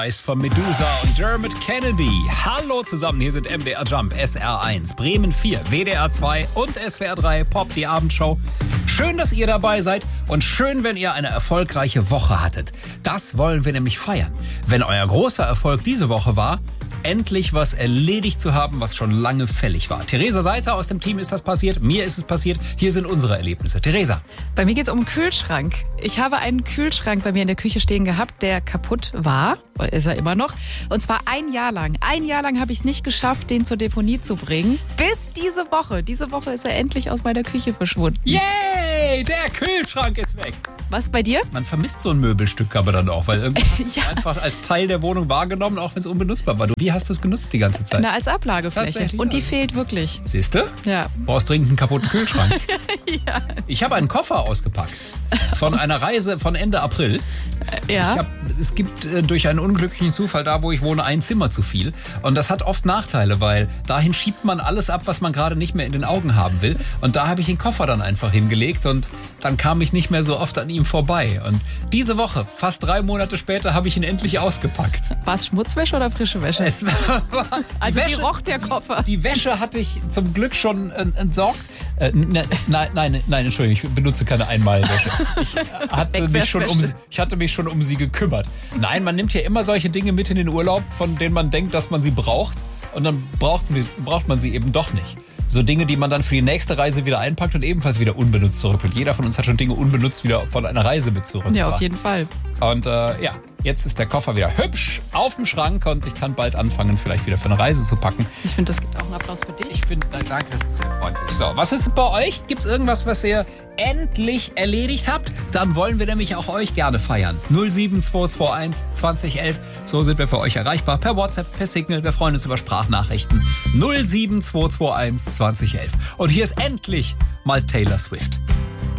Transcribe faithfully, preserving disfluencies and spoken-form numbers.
Von Medusa und Dermot Kennedy. Hallo zusammen, hier sind M D R Jump, S R eins, Bremen vier, W D R zwei und S W R drei, Pop, die Abendshow. Schön, dass ihr dabei seid und schön, wenn ihr eine erfolgreiche Woche hattet. Das wollen wir nämlich feiern. Wenn euer großer Erfolg diese Woche war, endlich was erledigt zu haben, was schon lange fällig war. Theresa Seiter aus dem Team ist das passiert, mir ist es passiert. Hier sind unsere Erlebnisse. Theresa. Bei mir geht es um einen Kühlschrank. Ich habe einen Kühlschrank bei mir in der Küche stehen gehabt, der kaputt war. Oder ist er immer noch. Und zwar ein Jahr lang. Ein Jahr lang habe ich es nicht geschafft, den zur Deponie zu bringen. Bis diese Woche. Diese Woche ist er endlich aus meiner Küche verschwunden. Yay! Der Kühlschrank ist weg. Was bei dir? Man vermisst so ein Möbelstück aber dann auch, weil irgendwie hast du es ja. einfach als Teil der Wohnung wahrgenommen, auch wenn es unbenutzbar war. Du, wie hast du es genutzt die ganze Zeit? Na, als Ablagefläche. Und die fehlt wirklich. Siehst du? Ja. Brauchst dringend einen kaputten Kühlschrank. Ja. Ich habe einen Koffer ausgepackt von einer Reise von Ende April. Ja. Ich hab, es gibt äh, durch einen unglücklichen Zufall da, wo ich wohne, ein Zimmer zu viel. Und das hat oft Nachteile, weil dahin schiebt man alles ab, was man gerade nicht mehr in den Augen haben will. Und da habe ich den Koffer dann einfach hingelegt und dann kam ich nicht mehr so oft an ihm vorbei. Und diese Woche, fast drei Monate später, habe ich ihn endlich ausgepackt. War es Schmutzwäsche oder frische Wäsche? Es war, also Wäsche, wie roch der Koffer? Die, die Wäsche hatte ich zum Glück schon äh, entsorgt. Äh, ne, nein, nein, nein, Entschuldigung, ich benutze keine Einmalwäsche. Ich hatte, mich schon um, ich hatte mich schon um sie gekümmert. Nein, man nimmt ja immer solche Dinge mit in den Urlaub, von denen man denkt, dass man sie braucht. Und dann braucht, braucht man sie eben doch nicht. So Dinge, die man dann für die nächste Reise wieder einpackt und ebenfalls wieder unbenutzt zurückbringt. Jeder von uns hat schon Dinge unbenutzt wieder von einer Reise mit zurückgebracht. Ja, auf jeden Fall. Und äh, ja, jetzt ist der Koffer wieder hübsch auf dem Schrank und ich kann bald anfangen, vielleicht wieder für eine Reise zu packen. Ich finde, das gibt auch einen Applaus für dich. Ich finde, danke, das ist sehr freundlich. So, was ist bei euch? Gibt es irgendwas, was ihr endlich erledigt habt? Dann wollen wir nämlich auch euch gerne feiern. null sieben zwei zwei eins zwanzig elf. So sind wir für euch erreichbar. Per WhatsApp, per Signal. Wir freuen uns über Sprachnachrichten. null sieben zwei zwei eins zwanzig elf. Und hier ist endlich mal Taylor Swift.